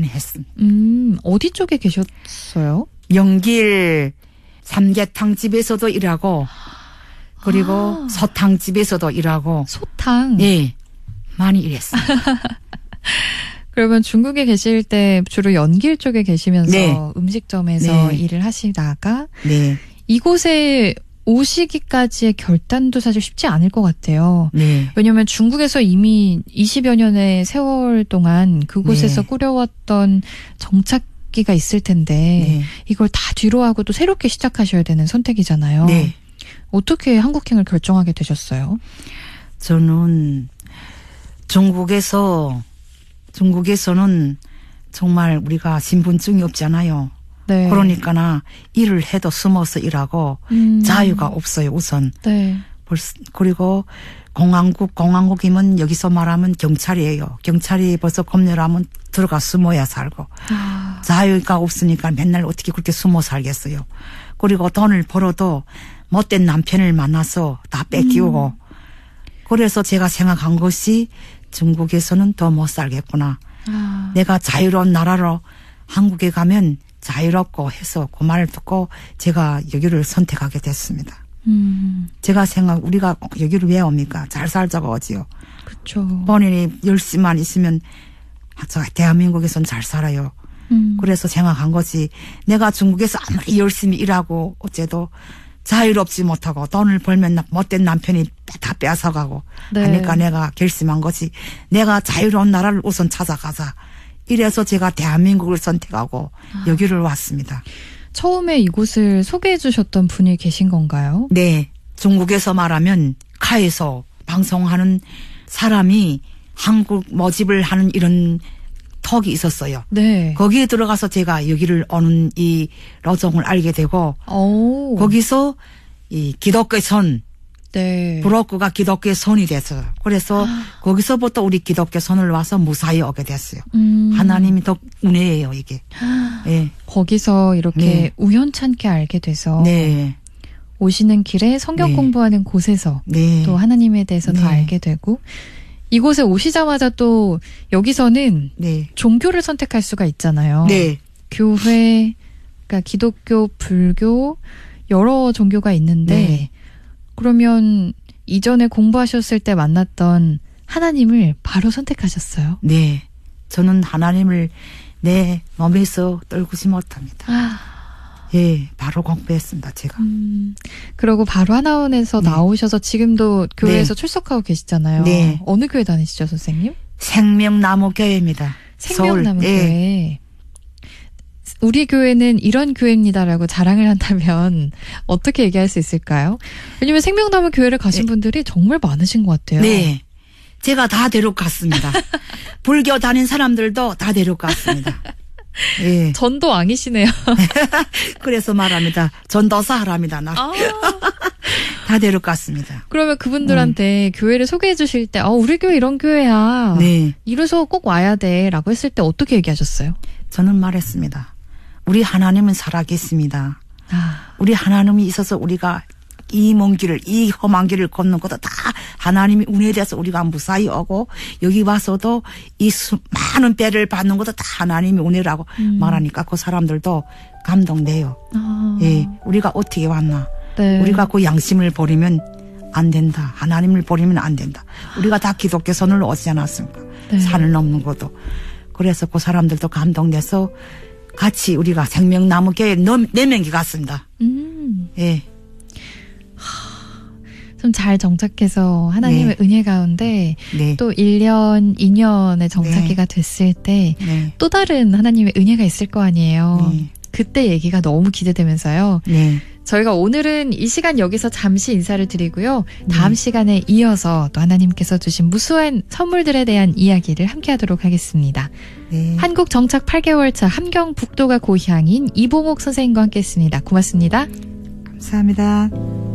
했습니다. 어디 쪽에 계셨어요? 영길 삼계탕집에서도 일하고 그리고 소탕집에서도 일하고. 소탕? 예, 많이 일했어요. 그러면 중국에 계실 때 주로 연길 쪽에 계시면서 네. 음식점에서 네. 일을 하시다가 네. 이곳에 오시기까지의 결단도 사실 쉽지 않을 것 같아요. 네. 왜냐하면 중국에서 이미 20여 년의 세월 동안 그곳에서 네. 꾸려왔던 정착기가 있을 텐데 네. 이걸 다 뒤로 하고 또 새롭게 시작하셔야 되는 선택이잖아요. 네. 어떻게 한국행을 결정하게 되셨어요? 저는 중국에서는 정말 우리가 신분증이 없잖아요. 네. 그러니까나 일을 해도 숨어서 일하고 자유가 없어요, 우선. 네. 그리고 공항국이면 여기서 말하면 경찰이에요. 경찰이 벌써 검열하면 들어가 숨어야 살고. 자유가 없으니까 맨날 어떻게 그렇게 숨어 살겠어요. 그리고 돈을 벌어도 못된 남편을 만나서 다 뺏기우고. 그래서 제가 생각한 것이 중국에서는 더 못 살겠구나. 내가 자유로운 나라로 한국에 가면 자유롭고 해서 그 말을 듣고 제가 여기를 선택하게 됐습니다. 제가 우리가 여기를 왜 옵니까? 잘 살자고 오지요. 그렇죠. 본인이 열심만 있으면 대한민국에서는 잘 살아요. 그래서 생각한 것이 내가 중국에서 아무리 열심히 일하고 어째도 자유롭지 못하고 돈을 벌면 못된 남편이 다 뺏어가고 네. 하니까 내가 결심한 것이 내가 자유로운 나라를 우선 찾아가자. 이래서 제가 대한민국을 선택하고 여기를 왔습니다. 처음에 이곳을 소개해 주셨던 분이 계신 건가요? 네. 중국에서 말하면 카에서 방송하는 사람이 한국 모집을 하는 이런 턱이 있었어요. 네. 거기에 들어가서 제가 여기를 오는 이 로종을 알게 되고 거기서 이 기독교의 선 네. 브로커가 기독교의 선이 됐어요. 그래서 거기서부터 우리 기독교 선을 와서 무사히 오게 됐어요. 하나님이 더 은혜예요, 이게. 네. 거기서 이렇게 네. 우연찮게 알게 돼서 네. 오시는 길에 성경 네. 공부하는 곳에서 네. 또 하나님에 대해서 네. 더 알게 되고 이곳에 오시자마자 또 여기서는 네. 종교를 선택할 수가 있잖아요. 네. 교회, 그러니까 기독교, 불교 여러 종교가 있는데 네. 그러면 이전에 공부하셨을 때 만났던 하나님을 바로 선택하셨어요? 네. 저는 하나님을 내 몸에서 떨구지 못합니다. 예, 바로 공부했습니다, 제가. 그러고 바로 하나원에서 네. 나오셔서 지금도 교회에서 네. 출석하고 계시잖아요. 네. 어느 교회 다니시죠, 선생님? 생명나무 교회입니다. 생명나무 서울. 교회. 예. 우리 교회는 이런 교회입니다라고 자랑을 한다면 어떻게 얘기할 수 있을까요? 왜냐면 생명나무 교회를 가신 분들이 정말 많으신 것 같아요. 네. 제가 다 데려갔습니다. 불교 다닌 사람들도 다 데려갔습니다. 예. 전도왕이시네요. 그래서 말합니다. 전도사 하랍니다. 나. 다 데려갔습니다. 그러면 그분들한테 교회를 소개해 주실 때 우리 교회 이런 교회야. 네. 이래서 꼭 와야 돼 라고 했을 때 어떻게 얘기하셨어요? 저는 말했습니다. 우리 하나님은 살아계십니다. 우리 하나님이 있어서 우리가 이 먼 길을, 이 험한 길을 걷는 것도 다 하나님이 은혜에 대해서 우리가 무사히 오고 여기 와서도 이 많은 배를 받는 것도 다 하나님이 은혜라고 말하니까 그 사람들도 감동돼요. 예, 우리가 어떻게 왔나. 네. 우리가 그 양심을 버리면 안 된다. 하나님을 버리면 안 된다. 우리가 다 기독교 선을 오지 않았습니까? 네. 산을 넘는 것도. 그래서 그 사람들도 감동돼서 같이 우리가 생명나무 교회 4명이 갔습니다. 예. 좀 잘 정착해서 하나님의 은혜 가운데 네. 또 1년, 2년의 정착기가 됐을 때 또 네. 다른 하나님의 은혜가 있을 거 아니에요. 네. 그때 얘기가 너무 기대되면서요. 네. 저희가 오늘은 이 시간 여기서 잠시 인사를 드리고요. 다음 시간에 이어서 또 하나님께서 주신 무수한 선물들에 대한 이야기를 함께 하도록 하겠습니다. 네. 한국 정착 8개월 차 함경북도가 고향인 이봉옥 선생님과 함께 했습니다. 고맙습니다. 감사합니다.